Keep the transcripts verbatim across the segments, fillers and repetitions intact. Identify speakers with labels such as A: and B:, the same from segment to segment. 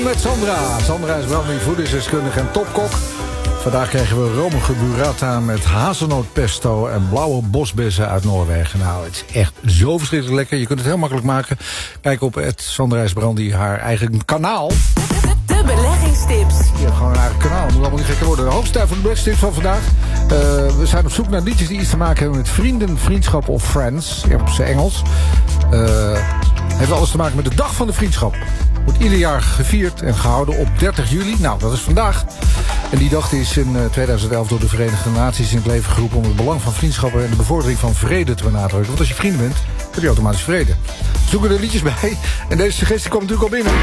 A: Met Sandra. Sandra is branding voedingsdeskundige en topkok. Vandaag kregen we romige burrata met hazelnootpesto en blauwe bosbessen uit Noorwegen. Nou, het is echt zo verschrikkelijk lekker. Je kunt het heel makkelijk maken. Kijk op het Sandra is Brandi, haar eigen kanaal.
B: De beleggingstips.
A: Je hebt gewoon een eigen kanaal. Moet allemaal niet gekker worden. De hoofdstuif voor de beleggingstips van vandaag. Uh, we zijn op zoek naar liedjes die iets te maken hebben met vrienden, vriendschap of friends. Ja, op zijn Engels. Uh, heeft alles te maken met de dag van de vriendschap. Wordt ieder jaar gevierd en gehouden op dertig juli. Nou, dat is vandaag. En die dag is in tweeduizend elf door de Verenigde Naties in het leven geroepen om het belang van vriendschappen en de bevordering van vrede te benadrukken. Want als je vrienden bent, heb je automatisch vrede. We zoeken er liedjes bij. En deze suggestie komt natuurlijk al binnen.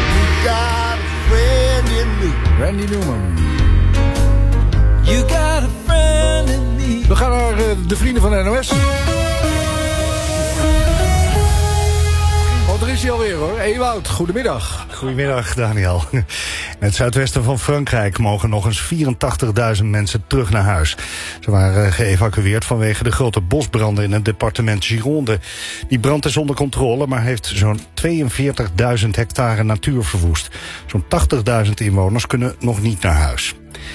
A: Randy Newman.
C: You got a friend in me.
A: We gaan naar uh, de vrienden van de N O S. Oh, daar is hij alweer hoor. Ewout, goedemiddag.
D: Goedemiddag, Daniel. In het zuidwesten van Frankrijk mogen nog eens vierentachtigduizend mensen terug naar huis. Ze waren geëvacueerd vanwege de grote bosbranden in het departement Gironde. Die brand is onder controle, maar heeft zo'n tweeënveertigduizend hectare natuur verwoest. Zo'n tachtigduizend inwoners kunnen nog niet naar huis.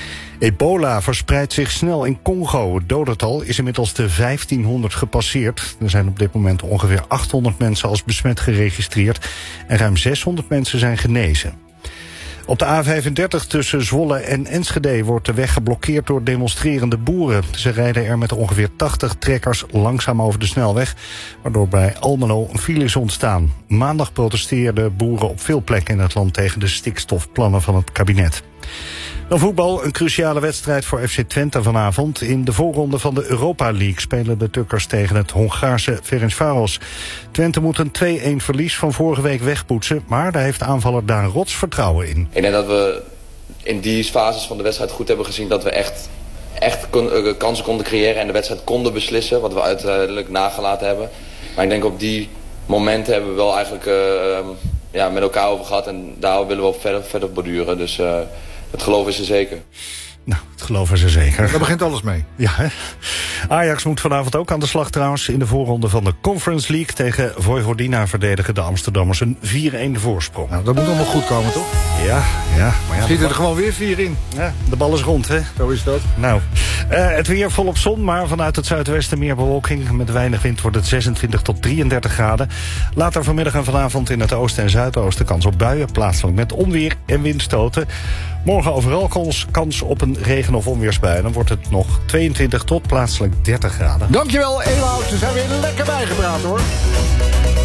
D: Ebola verspreidt zich snel in Congo. Het dodental is inmiddels de vijftienhonderd gepasseerd. Er zijn op dit moment ongeveer achthonderd mensen als besmet geregistreerd en ruim zeshonderd mensen zijn genezen. Op de A vijfendertig tussen Zwolle en Enschede wordt de weg geblokkeerd door demonstrerende boeren. Ze rijden er met ongeveer tachtig trekkers langzaam over de snelweg, waardoor bij Almelo een file is ontstaan. Maandag protesteerden boeren op veel plekken in het land tegen de stikstofplannen van het kabinet. Dan voetbal, een cruciale wedstrijd voor F C Twente vanavond. In de voorronde van de Europa League spelen de Tukkers tegen het Hongaarse Ferencváros. Twente moet een twee-een verlies van vorige week wegpoetsen, maar daar heeft aanvaller Daan Rots vertrouwen in.
E: Ik denk dat we in die fases van de wedstrijd goed hebben gezien dat we echt, echt kon, uh, kansen konden creëren en de wedstrijd konden beslissen, wat we uiteindelijk nagelaten hebben. Maar ik denk op die momenten hebben we wel eigenlijk uh, ja, met elkaar over gehad en daar willen we op verder, verder borduren. Dus uh, het geloof is er zeker.
D: Nou, het geloof is er zeker.
A: Daar begint alles mee.
D: Ja, hè? Ajax moet vanavond ook aan de slag trouwens. In de voorronde van de Conference League tegen Vojvodina verdedigen de Amsterdammers een vier-een voorsprong.
A: Nou, dat moet allemaal goed komen, toch?
D: Ja, ja. Maar ja,
A: schieten er gewoon weer vier in.
D: Ja, de bal is rond, hè?
A: Zo is dat.
D: Nou, uh, het weer volop zon, maar vanuit het zuidwesten meer bewolking. Met weinig wind wordt het zesentwintig tot drieëndertig graden. Later vanmiddag en vanavond in het oosten en zuidoosten kans op buien. Plaatselijk met onweer en windstoten. Morgen overal kans, kans op een regen- of onweersbui. Dan wordt het nog tweeëntwintig tot plaatselijk dertig graden.
A: Dankjewel, Ewout. Ze zijn weer lekker bijgepraat, hoor.